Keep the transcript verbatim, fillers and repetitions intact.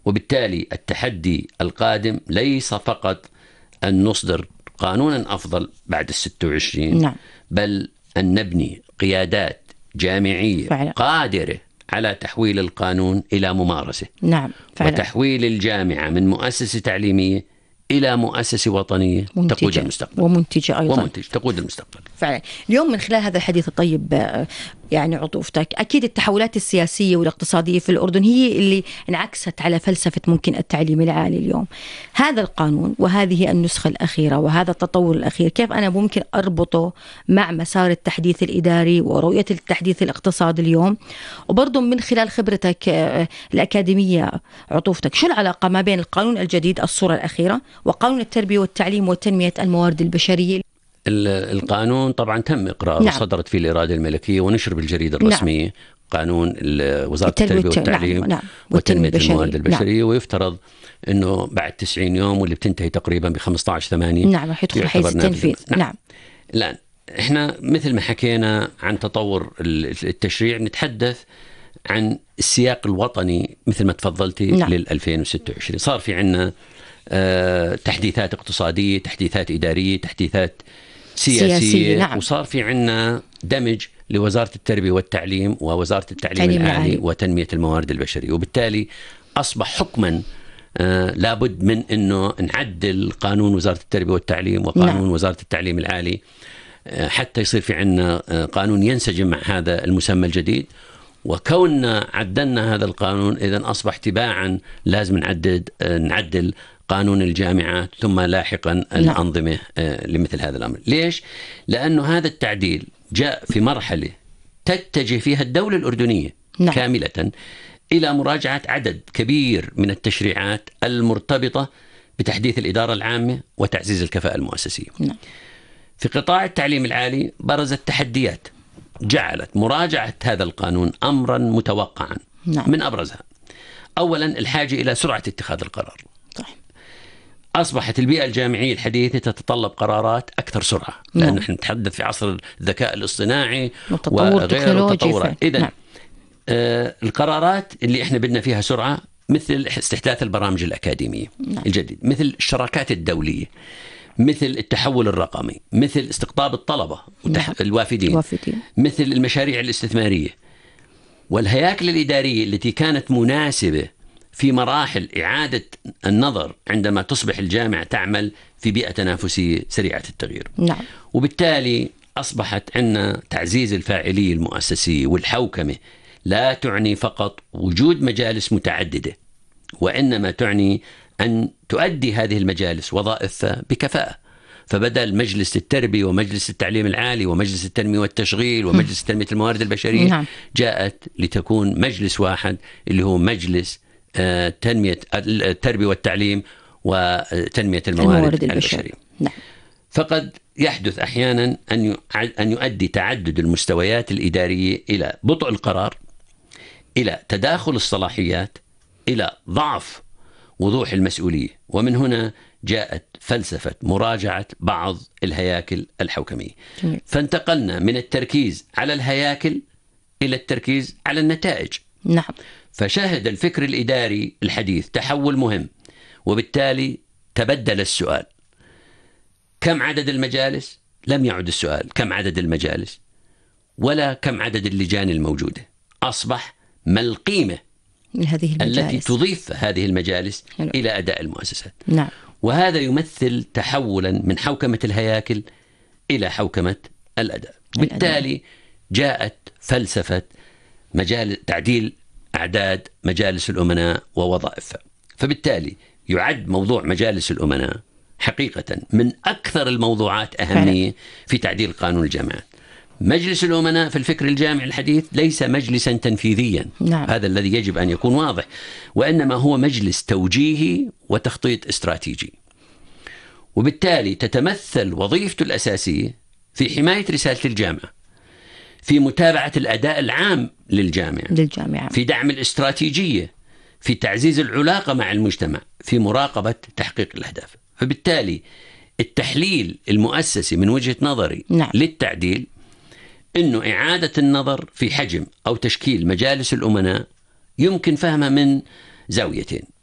وبالتالي التحدي القادم ليس فقط أن نصدر قانونا أفضل بعد الستة وعشرين، نعم. بل أن نبني قيادات جامعية فعلا. قادرة على تحويل القانون إلى ممارسة، نعم فعلا. وتحويل الجامعة من مؤسسة تعليمية إلى مؤسسة وطنية منتجة. تقود المستقبل، ومنتجة أيضا، ومنتج تقود المستقبل فعلا. اليوم من خلال هذا الحديث الطيب يعني عطوفتك، أكيد التحولات السياسية والاقتصادية في الأردن هي اللي انعكست على فلسفة ممكن التعليم العالي اليوم. هذا القانون وهذه النسخة الأخيرة وهذا التطور الأخير، كيف أنا ممكن أربطه مع مسار التحديث الإداري ورؤية التحديث الاقتصادي اليوم؟ وبرضو من خلال خبرتك الأكاديمية عطوفتك، شو العلاقة ما بين القانون الجديد الصورة الأخيرة وقانون التربية والتعليم وتنمية الموارد البشرية؟ القانون طبعا تم إقراره، نعم. صدرت فيه الإرادة الملكية ونشر بالجريدة الرسمية، نعم. قانون وزارة التربية والتعليم، نعم. نعم. وتنمية الموارد البشرية، نعم. ويفترض أنه بعد تسعين يوم واللي بتنتهي تقريبا ب خمسة عشر ثمانية، نعم، راح يدخل حيز التنفيذ، نعم. نعم. الآن إحنا مثل ما حكينا عن تطور التشريع، نتحدث عن السياق الوطني مثل ما تفضلتي، نعم. لل ألفين وستة وعشرين صار في عنا آه تحديثات اقتصادية، تحديثات إدارية، تحديثات سياسية, سياسية، نعم. وصار في عنا دمج لوزارة التربية والتعليم ووزارة التعليم العالي, العالي وتنمية الموارد البشرية، وبالتالي أصبح حكما آه لابد من أنه نعدل قانون وزارة التربية والتعليم وقانون نعم. وزارة التعليم العالي آه حتى يصير في عنا آه قانون ينسجم مع هذا المسمى الجديد. وكوننا عدلنا هذا القانون، إذن أصبح تباعا لازم نعدل نعدل قانون الجامعات ثم لاحقا الأنظمة لمثل هذا الأمر. ليش؟ لأنه هذا التعديل جاء في مرحلة تتجه فيها الدولة الأردنية نعم. كاملة إلى مراجعة عدد كبير من التشريعات المرتبطة بتحديث الإدارة العامة وتعزيز الكفاءة المؤسسية نعم. في قطاع التعليم العالي برزت تحديات جعلت مراجعة هذا القانون أمرا متوقعا نعم. من أبرزها أولا الحاجة إلى سرعة اتخاذ القرار، صح. أصبحت البيئة الجامعية الحديثة تتطلب قرارات أكثر سرعة، لأن نحن نتحدث في عصر الذكاء الاصطناعي وغيره التطورات. إذن نعم. آه القرارات اللي إحنا بدنا فيها سرعة، مثل استحداث البرامج الأكاديمية نعم. الجديد، مثل الشراكات الدولية، مثل التحول الرقمي، مثل استقطاب الطلبة وتح... نعم. الوافدين. الوافدين، مثل المشاريع الاستثمارية والهياكل الإدارية التي كانت مناسبة في مراحل إعادة النظر عندما تصبح الجامعة تعمل في بيئة تنافسية سريعة التغيير نعم. وبالتالي أصبحت عندنا تعزيز الفاعلية المؤسسية والحوكمة لا تعني فقط وجود مجالس متعددة، وإنما تعني أن تؤدي هذه المجالس وظائفها بكفاءة. فبدل مجلس التربية ومجلس التعليم العالي ومجلس التنمية والتشغيل ومجلس تنمية الموارد البشرية نعم. جاءت لتكون مجلس واحد اللي هو مجلس تنمية التربية والتعليم وتنمية الموارد, الموارد البشرية نعم. فقد يحدث أحيانا أن أن يؤدي تعدد المستويات الإدارية إلى بطء القرار، إلى تداخل الصلاحيات، إلى ضعف وضوح المسؤولية. ومن هنا جاءت فلسفة مراجعة بعض الهياكل الحوكمية، فانتقلنا من التركيز على الهياكل إلى التركيز على النتائج نعم. فشهد الفكر الإداري الحديث تحول مهم، وبالتالي تبدل السؤال كم عدد المجالس؟ لم يعد السؤال كم عدد المجالس ولا كم عدد اللجان الموجودة، أصبح ما القيمة هذه المجالس التي تضيف هذه المجالس حلو. إلى أداء المؤسسات نعم. وهذا يمثل تحولا من حوكمة الهياكل إلى حوكمة الأداء. بالتالي جاءت فلسفة مجال تعديل أعداد مجالس الأمناء ووظائفها. فبالتالي يعد موضوع مجالس الأمناء حقيقة من أكثر الموضوعات أهمية في تعديل قانون الجامعات. مجلس الأمناء في الفكر الجامعي الحديث ليس مجلسا تنفيذيا نعم. هذا الذي يجب أن يكون واضح، وإنما هو مجلس توجيهي وتخطيط استراتيجي. وبالتالي تتمثل وظيفته الأساسية في حماية رسالة الجامعة، في متابعة الأداء العام للجامعة، للجامعة. في دعم الاستراتيجية، في تعزيز العلاقة مع المجتمع، في مراقبة تحقيق الأهداف. فبالتالي التحليل المؤسسي من وجهة نظري نعم. للتعديل إنه إعادة النظر في حجم أو تشكيل مجالس الأمناء يمكن فهمها من زاويتين.